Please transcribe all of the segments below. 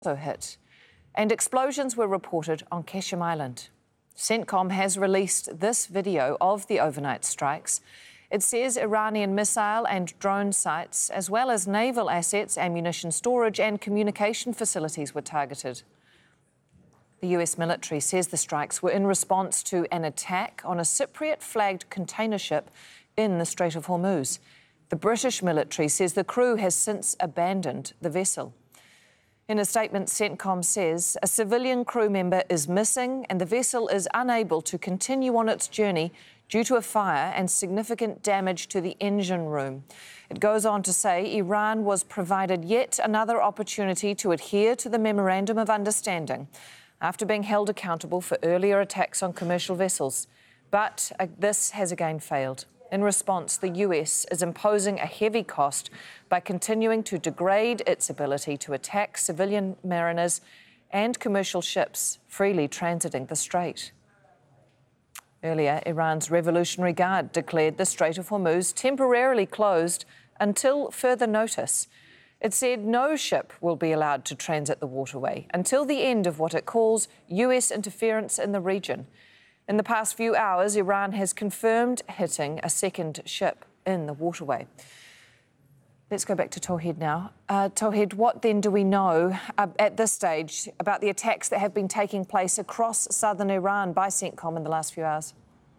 also hit, and explosions were reported on Keshem Island. CENTCOM has released this video of the overnight strikes. It says Iranian missile and drone sites, as well as naval assets, ammunition storage and communication facilities were targeted. The US military says the strikes were in response to an attack on a Cypriot-flagged container ship in the Strait of Hormuz. The British military says the crew has since abandoned the vessel. In a statement, CENTCOM says a civilian crew member is missing and the vessel is unable to continue on its journey due to a fire and significant damage to the engine room. It goes on to say Iran was provided yet another opportunity to adhere to the Memorandum of Understanding after being held accountable for earlier attacks on commercial vessels. But this has again failed. In response, the US is imposing a heavy cost by continuing to degrade its ability to attack civilian mariners and commercial ships freely transiting the strait. Earlier, Iran's Revolutionary Guard declared the Strait of Hormuz temporarily closed until further notice. It said no ship will be allowed to transit the waterway until the end of what it calls US interference in the region. In the past few hours, Iran has confirmed hitting a second ship in the waterway. Let's go back to Tawhid now. Tawhid, what then do we know at this stage about the attacks that have been taking place across southern Iran by CENTCOM in the last few hours?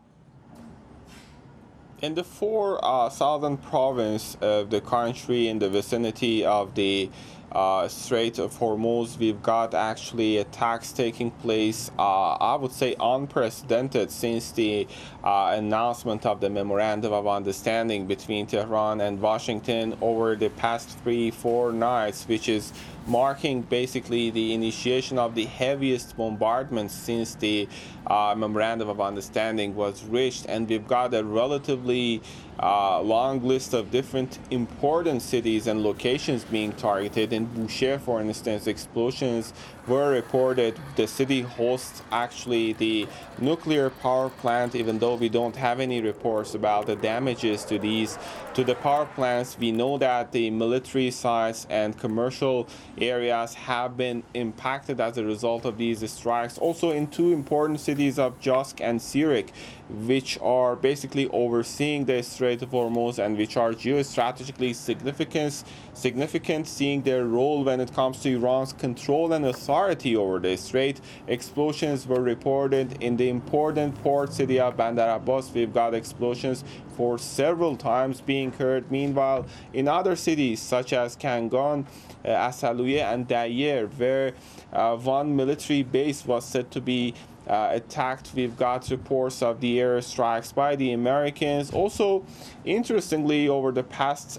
In the four southern provinces of the country, in the vicinity of the Strait of Hormuz, we've got actually attacks taking place, I would say unprecedented since the announcement of the Memorandum of Understanding between Tehran and Washington over the past 3-4 nights, which is marking basically the initiation of the heaviest bombardments since the Memorandum of Understanding was reached. And we've got a relatively long list of different important cities and locations being targeted. In Bushehr, for instance, explosions were reported. The city hosts actually the nuclear power plant, even though we don't have any reports about the damages to the power plants. We know that the military sites and commercial areas have been impacted as a result of these strikes. Also in two important cities of Josk and Sirik, which are basically overseeing the Strait of Hormuz and which are geostrategically significant, seeing their role when it comes to Iran's control and authority over the strait. Explosions were reported in the important port city of Bandar Abbas. We've got explosions for several times being heard. Meanwhile, in other cities such as Kangan, Asaluye and Dayer, where one military base was said to be attacked, we've got reports of the airstrikes by the Americans. Also, interestingly, over the past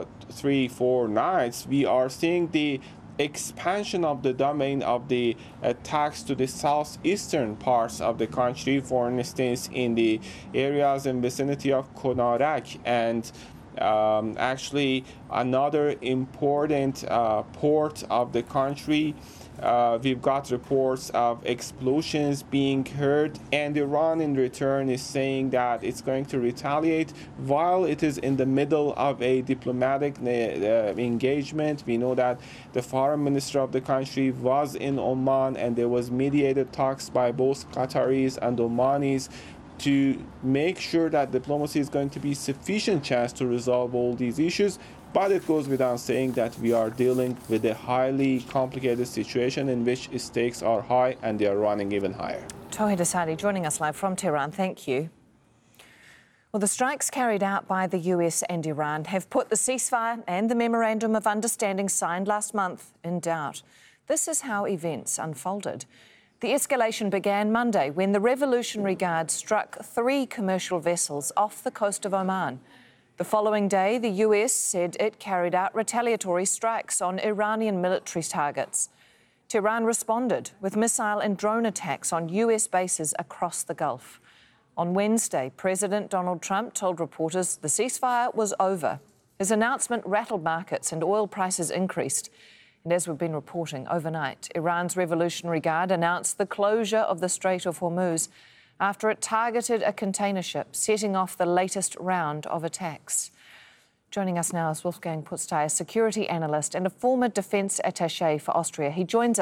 3-4 nights, we are seeing the expansion of the domain of the attacks to the southeastern parts of the country, for instance, in the areas in vicinity of Konarak and actually another important port of the country. We've got reports of explosions being heard, and Iran in return is saying that it's going to retaliate while it is in the middle of a diplomatic engagement. We know that the foreign minister of the country was in Oman, and there was mediated talks by both Qataris and Omanis to make sure that diplomacy is going to be sufficient chance to resolve all these issues. But it goes without saying that we are dealing with a highly complicated situation in which stakes are high and they are running even higher. Tawhid Asadi joining us live from Tehran. Thank you. Well, the strikes carried out by the US and Iran have put the ceasefire and the Memorandum of Understanding signed last month in doubt. This is how events unfolded. The escalation began Monday when the Revolutionary Guard struck 3 commercial vessels off the coast of Oman. The following day, the US said it carried out retaliatory strikes on Iranian military targets. Tehran responded with missile and drone attacks on US bases across the Gulf. On Wednesday, President Donald Trump told reporters the ceasefire was over. His announcement rattled markets and oil prices increased. And as we've been reporting overnight, Iran's Revolutionary Guard announced the closure of the Strait of Hormuz after it targeted a container ship, setting off the latest round of attacks. Joining us now is Wolfgang Putztai, a security analyst and a former defence attaché for Austria. He joins us